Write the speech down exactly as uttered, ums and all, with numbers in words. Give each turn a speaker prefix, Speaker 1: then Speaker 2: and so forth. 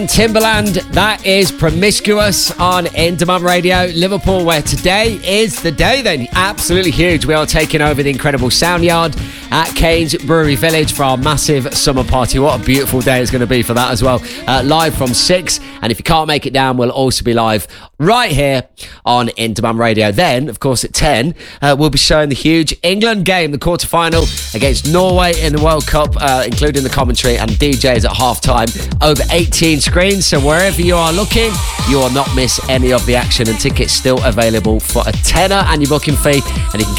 Speaker 1: Timberland, that is Promiscuous on Indemont Radio. Liverpool, where today is the day then. Absolutely huge. We are taking over the incredible Soundyard at Kane's Brewery Village for our massive summer party. What a beautiful day it's going to be for that as well. Uh, live from six, and if you can't make it down, we'll also be live right here on Indemont Radio. Then, of course, at ten, uh, we'll be showing the huge England game, the quarter-final against Norway in the World Cup, uh, including the commentary and D Js at half-time. Over eighteen screens, so wherever you are looking, you will not miss any of the action, and tickets still available for a tenner and your booking fee, and you can get